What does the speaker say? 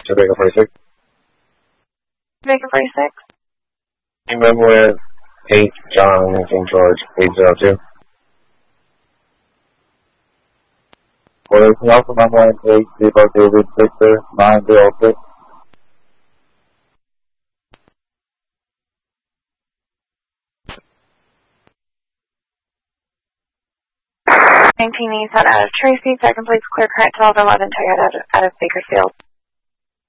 Jamaica 46. Jamaica 46. Team member with 8 John King George 802. Formation Alpha 918 Zero David Victor 906. 19 East out of Tracy, second place clear current 1211 Toyota out of Bakersfield.